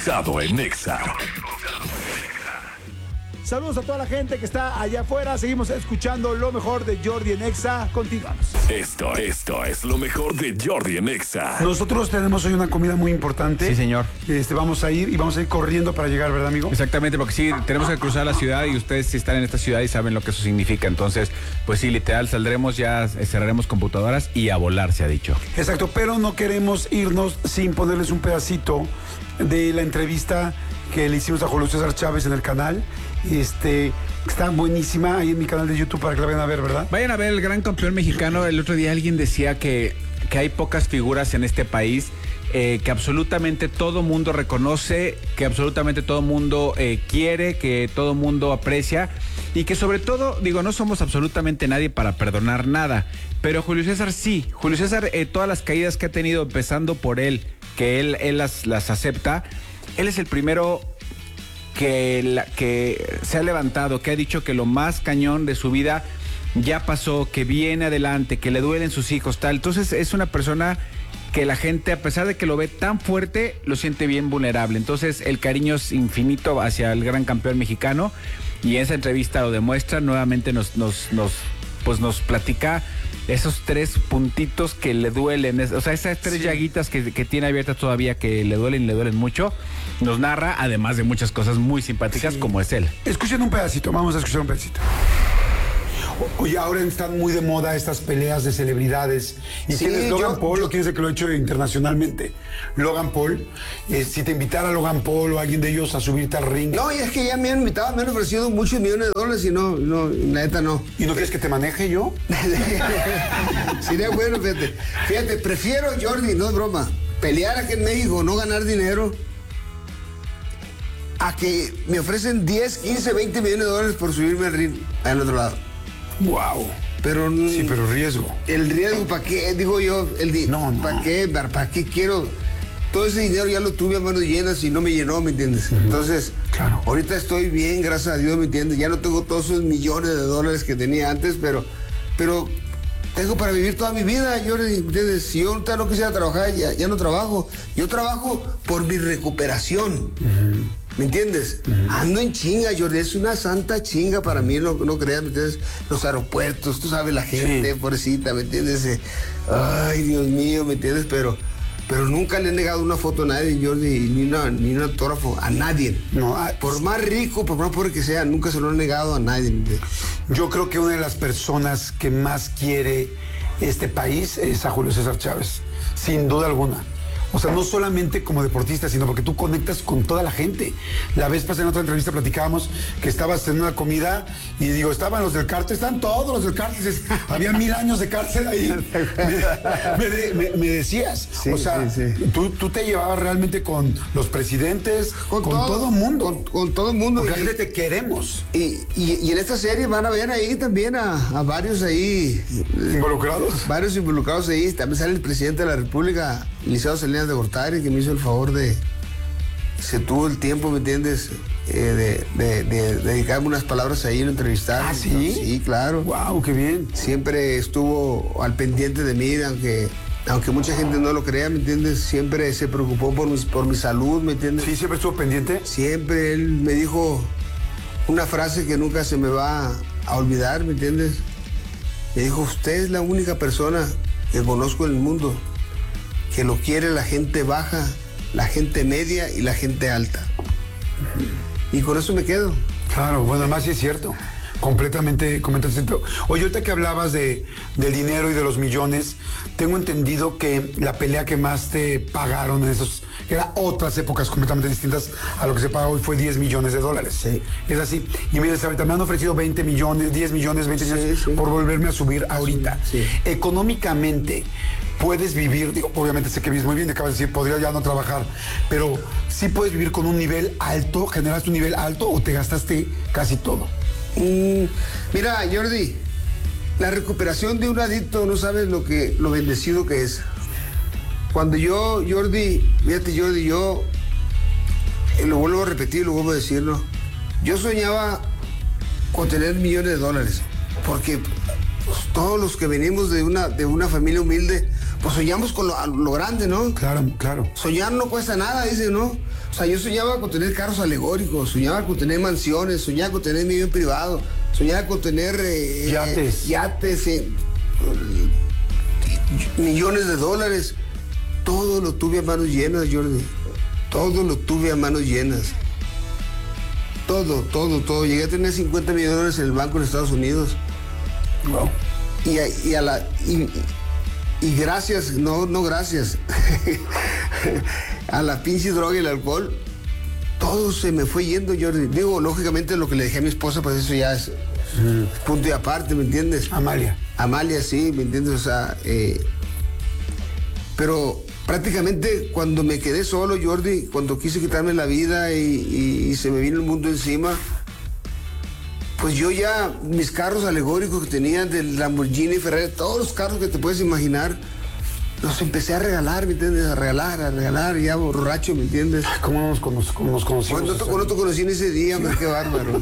en Nexa. Saludos a toda la gente que está allá afuera. Seguimos escuchando lo mejor de Jordi en Exa. Continuamos. Esto es lo mejor de Jordi en Exa. Nosotros tenemos hoy una comida muy importante. Sí, señor. Vamos a ir corriendo para llegar, ¿verdad, amigo? Exactamente, porque sí, tenemos que cruzar la ciudad y ustedes sí están en esta ciudad y saben lo que eso significa. Entonces, pues sí, literal, saldremos ya, cerraremos computadoras y a volar, se ha dicho. Exacto, pero no queremos irnos sin ponerles un pedacito de la entrevista que le hicimos a Julio César Chávez en el canal. Está buenísima ahí en mi canal de YouTube para que la vayan a ver, ¿verdad? Vayan a ver el gran campeón mexicano. El otro día alguien decía que hay pocas figuras en este país que absolutamente todo mundo reconoce, que absolutamente todo mundo quiere, que todo mundo aprecia y que sobre todo, digo, no somos absolutamente nadie para perdonar nada, pero Julio César sí. Julio César, todas las caídas que ha tenido, empezando por él, que él las acepta, él es el primero que se ha levantado, que ha dicho que lo más cañón de su vida ya pasó, que viene adelante, que le duelen sus hijos, tal. Entonces es una persona que la gente, a pesar de que lo ve tan fuerte, lo siente bien vulnerable. Entonces el cariño es infinito hacia el gran campeón mexicano y en esa entrevista lo demuestra. Nuevamente nos platica esos 3 puntitos que le duelen, o sea, esas 3 llaguitas que tiene abiertas todavía, que le duelen mucho. Nos narra, además de muchas cosas muy simpáticas, como es él. Escuchen un pedacito, vamos a escuchar un pedacito. Oye, ahora están muy de moda estas peleas de celebridades. ¿Y quién es Logan Paul? ¿Quién es el que lo ha hecho internacionalmente? Logan Paul. Si te invitara Logan Paul o alguien de ellos a subirte al ring. No, y es que ya me han invitado, me han ofrecido muchos millones de dólares y no, la neta no. ¿Y no quieres que te maneje yo? Sería bueno, fíjate, prefiero, Jordi, no es broma, pelear aquí en México, no ganar dinero, a que me ofrecen 10, 15, 20 millones de dólares por subirme al ring al otro lado. Wow. Pero sí, pero riesgo. El riesgo, ¿para qué? Digo yo, no. ¿Para qué? ¿Para qué quiero? Todo ese dinero ya lo tuve a manos llenas y no me llenó, ¿me entiendes? Entonces, claro, ahorita estoy bien, gracias a Dios, ¿me entiendes? Ya no tengo todos esos millones de dólares que tenía antes, pero tengo para vivir toda mi vida, Jordi, ¿entiendes? Si yo ahorita no quisiera trabajar, ya no trabajo. Yo trabajo por mi recuperación. ¿Me entiendes? Ando en chinga, Jordi, es una santa chinga para mí, no creas, ¿me entiendes? Los aeropuertos, tú sabes, la gente, pobrecita, ¿me entiendes? Ay, Dios mío, ¿me entiendes? Pero nunca le he negado una foto a nadie, Jordi, ni un autógrafo a nadie. No, por más rico, por más pobre que sea, nunca se lo he negado a nadie. ¿Me entiendes? Yo creo que una de las personas que más quiere este país es a Julio César Chávez, sin duda alguna. O sea, no solamente como deportista, sino porque tú conectas con toda la gente. La vez pasada en otra entrevista platicábamos que estabas en una comida y digo, estaban los del cártel, están todos los del cártel. Había 1000 años de cárcel ahí. Me decías. Sí, o sea, sí. Tú te llevabas realmente con los presidentes, con todo el mundo. Con todo el mundo. Porque realmente te queremos. Y en esta serie van a ver ahí también a varios ahí. ¿Involucrados? Varios involucrados ahí. También sale el presidente de la República, Liceo Salinas de Gortari, que me hizo el favor se tuvo el tiempo, ¿me entiendes? De dedicarme unas palabras ahí en entrevistar. ¿Ah, sí? Sí, claro. Wow, qué bien. Siempre estuvo al pendiente de mí, aunque mucha gente no lo crea, ¿me entiendes? Siempre se preocupó por mi salud, ¿me entiendes? Sí, siempre estuvo pendiente. Siempre él me dijo una frase que nunca se me va a olvidar, ¿me entiendes? Me dijo, usted es la única persona que conozco en el mundo que lo quiere la gente baja, la gente media y la gente alta. Y con eso me quedo. Claro, bueno, además sí es cierto. Completamente cierto. Oye, ahorita que hablabas del dinero y de los millones, tengo entendido que la pelea que más te pagaron en esos, eran otras épocas completamente distintas a lo que se paga hoy, fue 10 millones de dólares. Sí. Es así. Y mira, ahorita me han ofrecido 20 millones, 10 millones, 20 millones por volverme a subir ahorita. Sí. Económicamente, puedes vivir, digo, obviamente sé que vives muy bien, te acabas de decir, podría ya no trabajar, pero sí puedes vivir con un nivel alto, generaste un nivel alto o te gastaste casi todo. Mira, Jordi, la recuperación de un adicto no sabes lo bendecido que es. Cuando yo, Jordi, fíjate, Jordi, yo lo vuelvo a repetir, lo vuelvo a decirlo. Yo soñaba con tener millones de dólares, porque pues, todos los que venimos de una familia humilde, pues soñamos con lo grande, ¿no? Claro. Soñar no cuesta nada, dice, ¿no? O sea, yo soñaba con tener carros alegóricos, soñaba con tener mansiones, soñaba con tener mi avión privado, soñaba con tener yates, millones de dólares. Todo lo tuve a manos llenas, Jordi. Todo lo tuve a manos llenas. Todo. Llegué a tener 50 millones de dólares en el banco en Estados Unidos. Wow. Y gracias, no gracias, a la pinche droga y el alcohol, todo se me fue yendo, Jordi. Digo, lógicamente lo que le dejé a mi esposa, pues eso ya es punto y aparte, ¿me entiendes? Amalia, sí, ¿me entiendes? O sea, pero prácticamente cuando me quedé solo, Jordi, cuando quise quitarme la vida y se me vino el mundo encima, pues yo ya, mis carros alegóricos que tenían del Lamborghini, Ferrari, todos los carros que te puedes imaginar, los empecé a regalar, ¿me entiendes? A regalar, ya borracho, ¿me entiendes? ¿Cómo nos conocimos? No te conocí en ese día, man, qué bárbaro.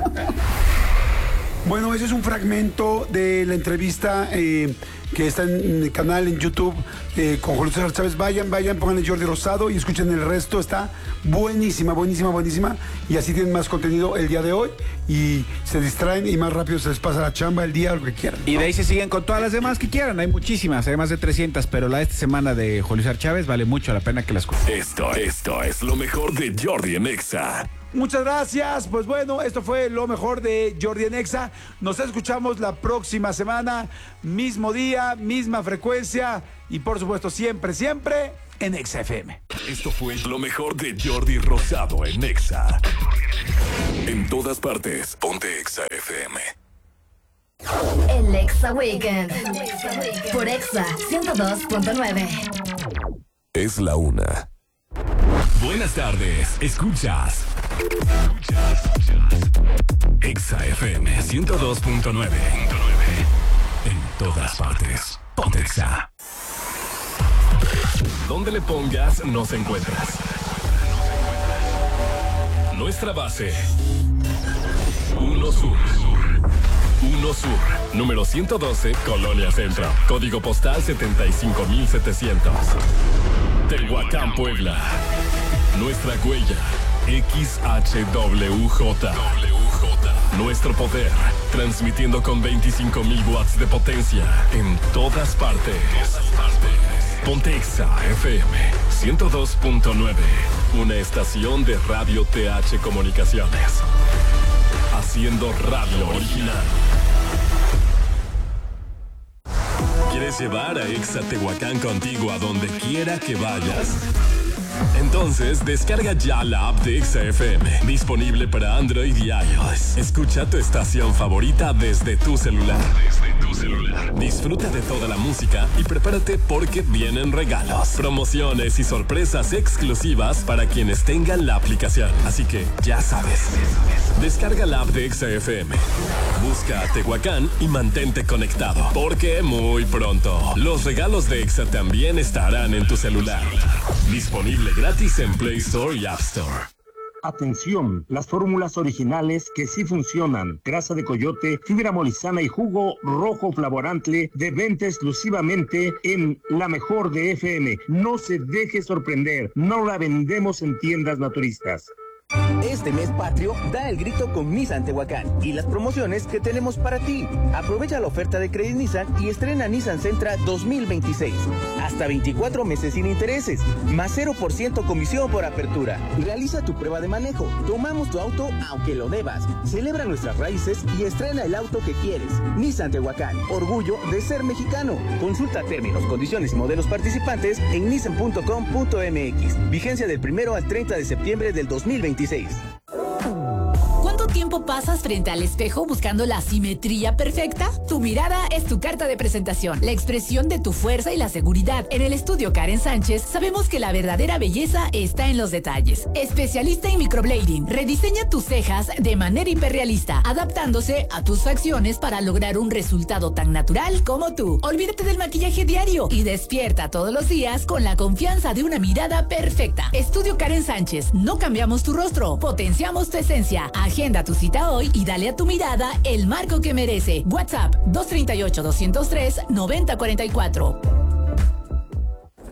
Bueno, ese es un fragmento de la entrevista que está en el canal en YouTube con Julio César Chávez. Vayan, pónganle Jordi Rosado y escuchen el resto. Está buenísima. Y así tienen más contenido el día de hoy y se distraen y más rápido se les pasa la chamba, el día, lo que quieran, ¿no? Y de ahí se siguen con todas las demás que quieran. Hay muchísimas, hay más de 300, pero la de esta semana de Julio César Chávez vale mucho la pena que la escuchen. Esto es lo mejor de Jordi en Exa. Muchas gracias. Pues bueno, esto fue lo mejor de Jordi en Exa. Nos escuchamos la próxima semana, mismo día, misma frecuencia y por supuesto siempre en Exa FM. Esto fue lo mejor de Jordi Rosado en Exa. En todas partes, ponte Exa FM. El Exa Weekend. Por Exa 102.9. Es la 1. Buenas tardes, escuchas Exa FM 102.9. En todas partes, ponte Exa. Donde le pongas, nos encuentras. Nuestra base 1 Sur, número 112, Colonia Centro, código postal 75700. Tehuacán, Puebla. Nuestra huella, XHWJ. Nuestro poder, transmitiendo con 25,000 watts de potencia en todas partes. Ponte Exa FM 102.9, una estación de Radio TH Comunicaciones. Haciendo radio original. ¿Quieres llevar a Exa Tehuacán contigo a donde quiera que vayas? Entonces, descarga ya la app de Exa FM, disponible para Android y iOS. Escucha tu estación favorita desde tu celular. Disfruta de toda la música y prepárate porque vienen regalos, promociones y sorpresas exclusivas para quienes tengan la aplicación. Así que, ya sabes, descarga la app de Exa FM, busca a Tehuacán y mantente conectado, porque muy pronto los regalos de Exa también estarán en tu celular. Disponible gratis en Play Store y App Store. Atención, las fórmulas originales que sí funcionan. Grasa de coyote, fibra molisana y jugo rojo flavorante de venta exclusivamente en La Mejor de FM. No se deje sorprender, no la vendemos en tiendas naturistas. Este mes patrio, da el grito con Nissan Tehuacán y las promociones que tenemos para ti. Aprovecha la oferta de Credit Nissan y estrena Nissan Sentra 2026. Hasta 24 meses sin intereses, más 0% comisión por apertura. Realiza tu prueba de manejo, tomamos tu auto aunque lo debas. Celebra nuestras raíces y estrena el auto que quieres. Nissan Tehuacán, orgullo de ser mexicano. Consulta términos, condiciones y modelos participantes en nissan.com.mx. Vigencia del 1 al 30 de septiembre del 2026. ¿Cuánto tiempo pasas frente al espejo buscando la simetría perfecta? Tu mirada es tu carta de presentación, la expresión de tu fuerza y la seguridad. En el estudio Karen Sánchez sabemos que la verdadera belleza está en los detalles. Especialista en microblading, rediseña tus cejas de manera hiperrealista, adaptándose a tus facciones para lograr un resultado tan natural como tú. Olvídate del maquillaje diario y despierta todos los días con la confianza de una mirada perfecta. Estudio Karen Sánchez, no cambiamos tu rostro, potenciamos tu esencia. Agenda tu cita hoy y dale a tu mirada el marco que merece. WhatsApp 238-203-9044.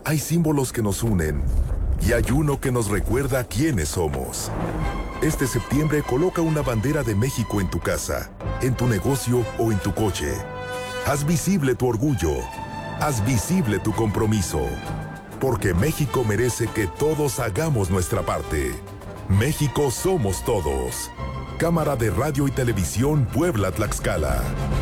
Hay símbolos que nos unen y hay uno que nos recuerda quiénes somos. Este septiembre coloca una bandera de México en tu casa, en tu negocio o en tu coche. Haz visible tu orgullo. Haz visible tu compromiso. Porque México merece que todos hagamos nuestra parte. México somos todos. Cámara de Radio y Televisión Puebla-Tlaxcala.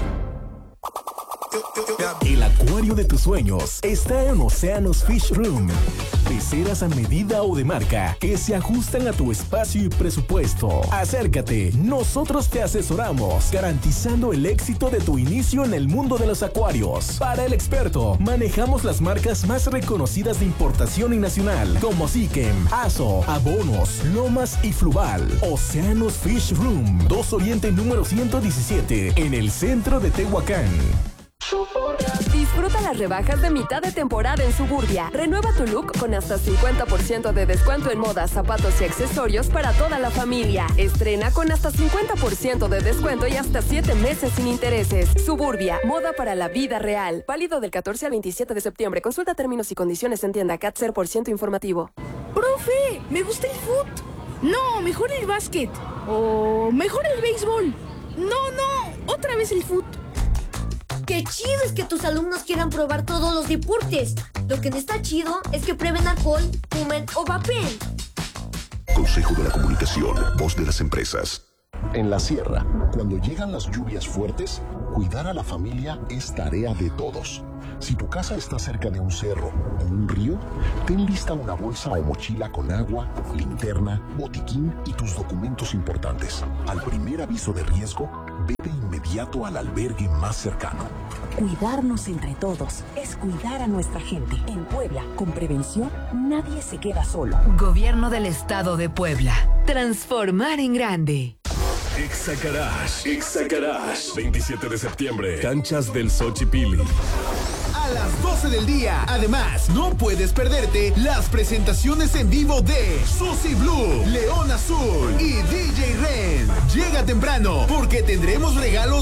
El acuario de tus sueños está en Océanos Fish Room. Peceras a medida o de marca que se ajustan a tu espacio y presupuesto. Acércate, nosotros te asesoramos, garantizando el éxito de tu inicio en el mundo de los acuarios. Para el experto, manejamos las marcas más reconocidas de importación y nacional, como Siquem, Aso, Abonos, Lomas y Fluval. Océanos Fish Room, 2 Oriente número 117, en el centro de Tehuacán. Disfruta las rebajas de mitad de temporada en Suburbia. Renueva tu look con hasta 50% de descuento en modas, zapatos y accesorios para toda la familia. Estrena con hasta 50% de descuento y hasta 7 meses sin intereses. Suburbia, moda para la vida real. Válido del 14 al 27 de septiembre. Consulta términos y condiciones en tienda CAT 0% informativo. ¡Profe! ¡Me gusta el fut! No, mejor el básquet. O mejor el béisbol. No, otra vez el fut. ¡Qué chido es que tus alumnos quieran probar todos los deportes! Lo que no está chido es que prueben alcohol, fumen o vapeen. Consejo de la Comunicación, voz de las empresas. En la sierra, cuando llegan las lluvias fuertes, cuidar a la familia es tarea de todos. Si tu casa está cerca de un cerro o un río, ten lista una bolsa o mochila con agua, linterna, botiquín y tus documentos importantes. Al primer aviso de riesgo, ve de inmediato al albergue más cercano. Cuidarnos entre todos es cuidar a nuestra gente. En Puebla, con prevención, nadie se queda solo. Gobierno del Estado de Puebla. Transformar en grande. Exacarash, 27 de septiembre, canchas del Xochipilli. A las 12 del día. Además, no puedes perderte las presentaciones en vivo de Susi Blue, León Azul y DJ Ren. Llega temprano porque tendremos regalos